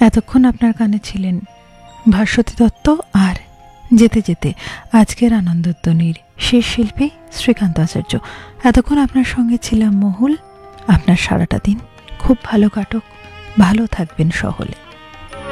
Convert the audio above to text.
এতক্ষণ আপনার কানে ছিলেন ভাস্বতী দত্ত আর যেতে যেতে আজকের আনন্দধ্বনির শেষ শিল্পী শ্রীকান্ত আচার্য। এতক্ষণ আপনার সঙ্গে ছিলাম মহুল। আপনার সারাটা দিন খুব ভালো কাটুক, ভালো থাকবেন সকলে।